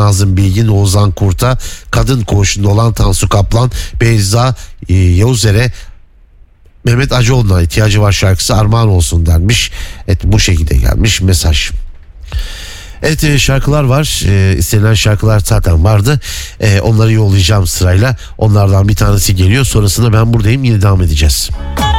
Nazım Bilgin, Oğuzhan Kurt'a, kadın koğuşunda olan Tansu Kaplan, Beyza Yavuzer'e Mehmet Acıoğlu'na ihtiyacı var şarkısı armağan olsun denmiş. Evet, bu şekilde gelmiş mesaj. Evet, şarkılar var. İstenilen şarkılar zaten vardı. Onları yollayacağım sırayla. Onlardan bir tanesi geliyor. Sonrasında ben buradayım, yine devam edeceğiz.